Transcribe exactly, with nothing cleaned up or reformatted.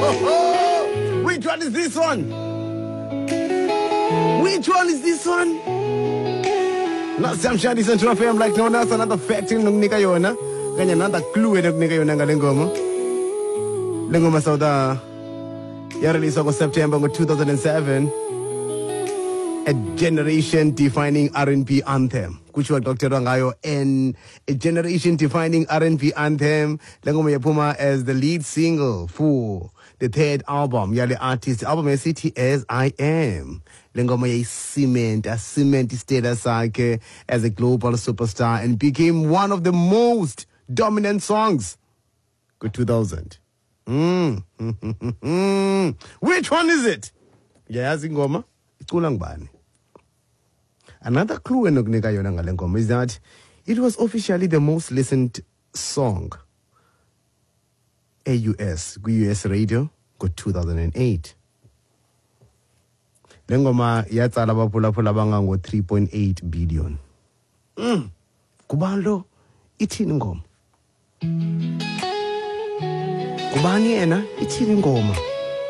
Which one is this one? Which one is this one? Last time Shadi sent to a film like no one else, another fact in Nika Yona. Then another clue in Nika Yona Galengoma. Lengoma Sauda. Release of September two thousand seven. A generation-defining R and B anthem. Kuchwa Doctor Rangayo and a generation-defining R and B anthem. Lengoma Yapuma as the lead single for the third album. Yale artist. The album is C T S I Am. Lengoma ya cement, a cement status as a global superstar and became one of the most dominant songs. Good two thousand. Mm. Which one is it? Yeah, Zingoma. Another clue in Nognika is that it was officially the most listened song A U S, U S radio, got two thousand eight. Lengoma yatsala bapula pula banga ngo three point eight billion. Mm. Kubalo ithini ngoma? Kubani yena ithini ngoma?